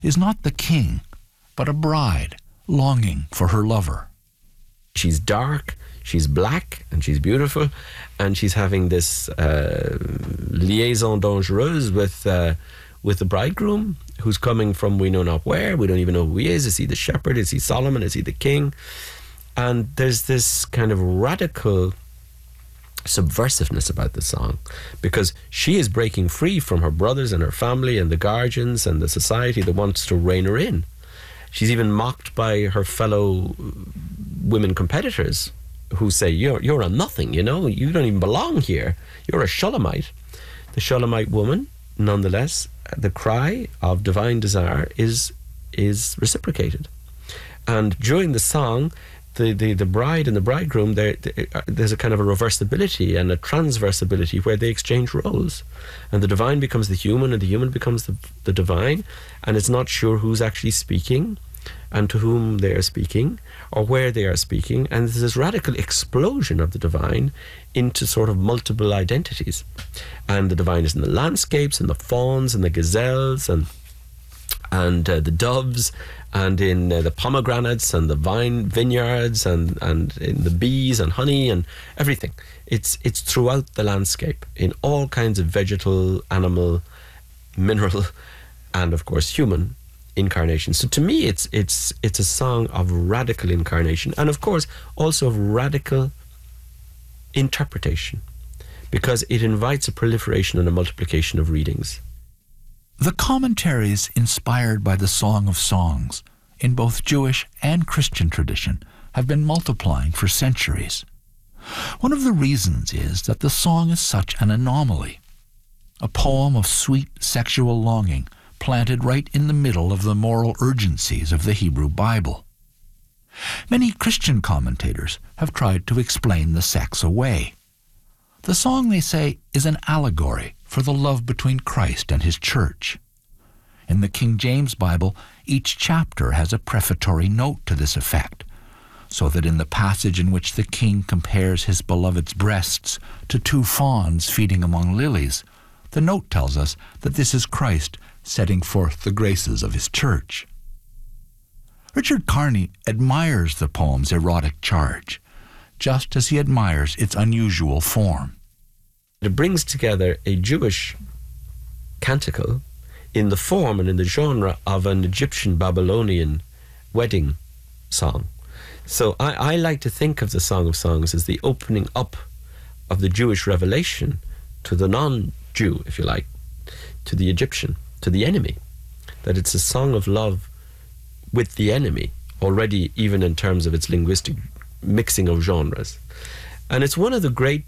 is not the king, but a bride longing for her lover. She's dark, she's black, and she's beautiful, and she's having this liaison dangereuse with the bridegroom, who's coming from we know not where. We don't even know who he is. Is he the shepherd? Is he Solomon? Is he the king? And there's this kind of radical subversiveness about the song, because she is breaking free from her brothers and her family and the guardians and the society that wants to rein her in. She's even mocked by her fellow women competitors who say, you're a nothing, you know, you don't even belong here. You're a Shulamite. The Shulamite woman, nonetheless, the cry of divine desire is reciprocated. And during the song, the bride and the bridegroom, there's a kind of a reversibility and a transversibility where they exchange roles, and the divine becomes the human and the human becomes the divine, and it's not sure who's actually speaking and to whom they are speaking or where they are speaking, and there's this radical explosion of the divine into sort of multiple identities. And the divine is in the landscapes and the fawns and the gazelles and the doves, and in the pomegranates and the vineyards and in the bees and honey and everything. It's throughout the landscape in all kinds of vegetal, animal, mineral, and of course human incarnation. So to me, it's a song of radical incarnation, and of course also of radical interpretation, because it invites a proliferation and a multiplication of readings. The commentaries inspired by the Song of Songs in both Jewish and Christian tradition have been multiplying for centuries. One of the reasons is that the song is such an anomaly, a poem of sweet sexual longing planted right in the middle of the moral urgencies of the Hebrew Bible. Many Christian commentators have tried to explain the sex away. The song, they say, is an allegory for the love between Christ and his church. In the King James Bible, each chapter has a prefatory note to this effect, so that in the passage in which the king compares his beloved's breasts to two fawns feeding among lilies, the note tells us that this is Christ setting forth the graces of his church. Richard Carney admires the poem's erotic charge, just as he admires its unusual form. It brings together a Jewish canticle in the form and in the genre of an Egyptian Babylonian wedding song. So I like to think of the Song of Songs as the opening up of the Jewish revelation to the non-Jew, if you like, to the Egyptian, to the enemy. That it's a song of love with the enemy, already even in terms of its linguistic mixing of genres. And it's one of the great,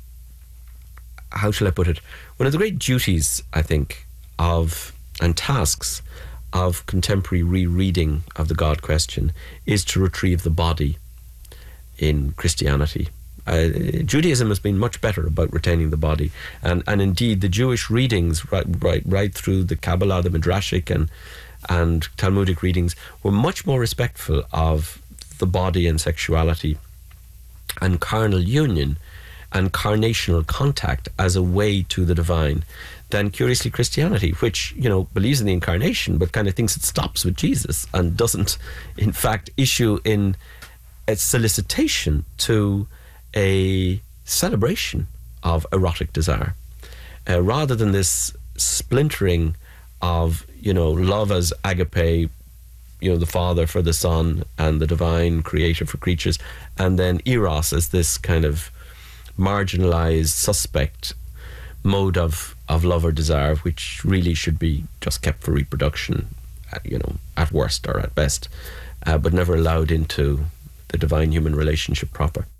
how shall I put it, one of the great duties, I think, and tasks of contemporary rereading of the God question is to retrieve the body in Christianity. Judaism has been much better about retaining the body, and indeed the Jewish readings right through the Kabbalah, the Midrashic and Talmudic readings were much more respectful of the body and sexuality and carnal union and carnational contact as a way to the divine than, curiously, Christianity, which, you know, believes in the incarnation but kind of thinks it stops with Jesus and doesn't, in fact, issue in a solicitation to a celebration of erotic desire, rather than this splintering of, you know, love as agape, you know, the Father for the Son and the divine creator for creatures, and then eros as this kind of marginalized, suspect mode of love or desire, which really should be just kept for reproduction, you know, at worst or at best, but never allowed into the divine human relationship proper.